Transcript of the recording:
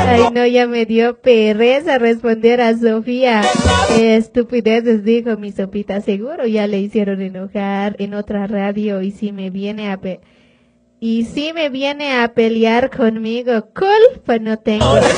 Ay, no, ya me dio pereza responder a Sofía. Estupideces, dijo mi Sopita. Seguro ya le hicieron enojar en otra radio y si me viene a pelear conmigo, culpa no tengo.